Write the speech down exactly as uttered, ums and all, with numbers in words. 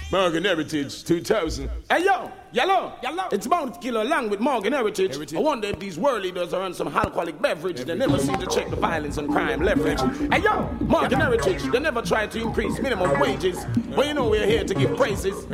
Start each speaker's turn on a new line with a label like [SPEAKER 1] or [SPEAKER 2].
[SPEAKER 1] Morgan Heritage two thousand.
[SPEAKER 2] Hey yo, yellow, yellow. It's bound to kill along with Morgan Heritage. Heritage. I wonder if these world leaders are on some alcoholic beverage. beverage. They never seem to check the violence and crime leverage. Hey yo, Morgan Heritage. They never try to increase minimum wages. Well, you know we're here to give praises.